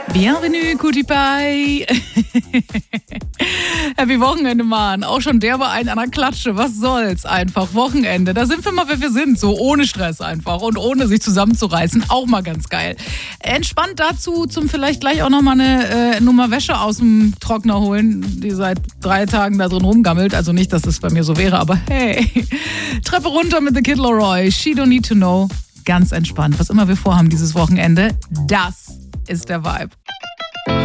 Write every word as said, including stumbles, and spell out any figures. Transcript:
Bienvenue, Cutie Pie. Happy Wochenende, Mann. Auch schon der war ein an der Klatsche. Was soll's? Einfach Wochenende. Da sind wir mal, wer wir sind. So ohne Stress einfach und ohne sich zusammenzureißen. Auch mal ganz geil. Entspannt dazu zum vielleicht gleich auch nochmal eine äh, Nummer Wäsche aus dem Trockner holen, die seit drei Tagen da drin rumgammelt. Also nicht, dass es bei mir so wäre, aber hey. Treppe runter mit The Kid Laroi. She Don't Need to Know. Ganz entspannt. Was immer wir vorhaben dieses Wochenende, das ist der Vibe.